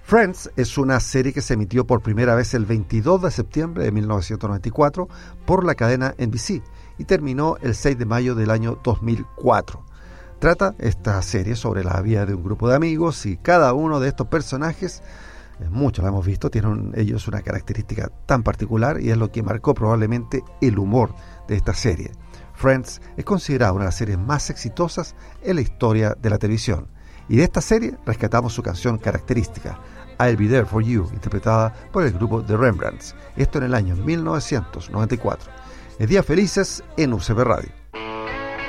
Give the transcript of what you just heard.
Friends es una serie que se emitió por primera vez el 22 de septiembre de 1994 por la cadena NBC y terminó el 6 de mayo del año 2004. Trata esta serie sobre la vida de un grupo de amigos y cada uno de estos personajes, muchos lo hemos visto, tienen ellos una característica tan particular y es lo que marcó probablemente el humor de esta serie. Friends es considerada una de las series más exitosas en la historia de la televisión y de esta serie rescatamos su canción característica, I'll Be There For You, interpretada por el grupo The Rembrandts, esto en el año 1994. Días felices en UCB Radio.